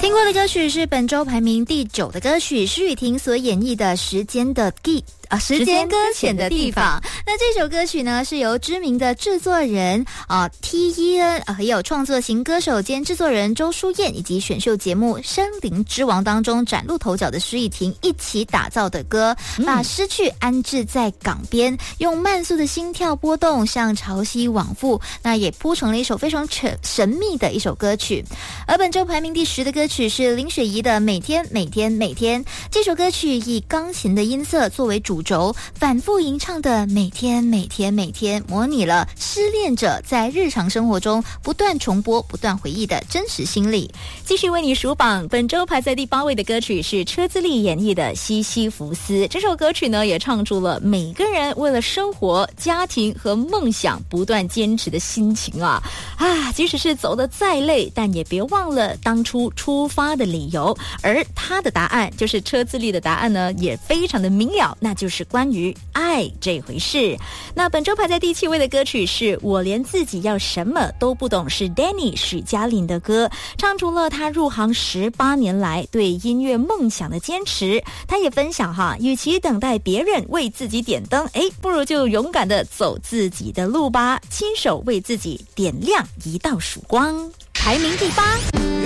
听过的歌曲是本周排名第9的歌曲，施雨婷所演绎的《时间搁浅的地方》。那这首歌曲呢，是由知名的制作人T.E.N. 还有创作型歌手兼制作人周书燕，以及选秀节目《森林之王》当中崭露头角的施雨婷一起打造的歌，把失去安置在港边，用慢速的心跳波动向潮汐往复，那也铺成了一首非常神秘的一首歌曲。而本周排名第10的歌曲是林雪怡的《每天每天每天》。这首歌曲以钢琴的音色作为主轴，反复吟唱的每天每天每天，模拟了失恋者在日常生活中不断重播不断回忆的真实心理。 继续为你数榜，本周排在第8位的歌曲是车资丽演绎的《西西弗斯》。这首歌曲呢，也唱出了每个人为了生活、家庭和梦想不断坚持的心情啊！即使是走得再累，但也别忘了当初出发的理由。而他的答案，就是车资丽的答案呢，也非常的明了，那就是关于爱这回事。那本周排在第7位的歌曲是我连自己要什么都不懂，是 Danny 许嘉玲的歌，唱出了他入行18年来对音乐梦想的坚持。他也分享与其等待别人为自己点灯，不如就勇敢的走自己的路吧，亲手为自己点亮一道曙光。排名第8。